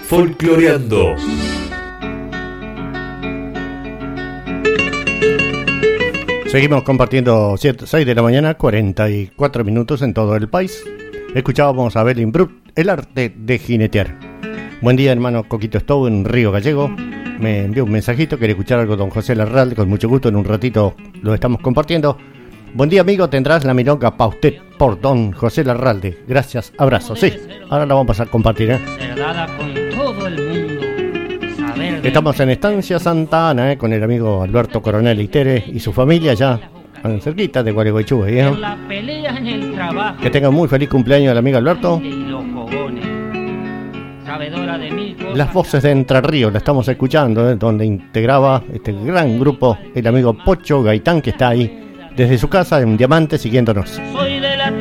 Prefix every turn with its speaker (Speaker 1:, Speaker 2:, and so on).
Speaker 1: Folcloreando.
Speaker 2: Seguimos compartiendo 6 de la mañana, 44 minutos en todo el país. Escuchábamos a Belín Brut, el arte de jinetear. Buen día, hermano Coquito Stowe en Río Gallego. Me envió un mensajito, quiere escuchar algo de don José Larralde, con mucho gusto, en un ratito lo estamos compartiendo. Buen día, amigo, tendrás la milonga para usted por don José Larralde. Gracias, abrazo. Sí, ahora la vamos a compartir,
Speaker 3: con todo el mundo.
Speaker 2: Estamos en Estancia Santa Ana, con el amigo Alberto Coronel Itere y su familia ya cerquita de Gualeguaychú, Que tenga muy feliz cumpleaños el amigo Alberto. Las voces de Entre Ríos la estamos escuchando, donde integraba este gran grupo el amigo Pocho Gaitán, que está ahí desde su casa en Diamante siguiéndonos.
Speaker 3: Soy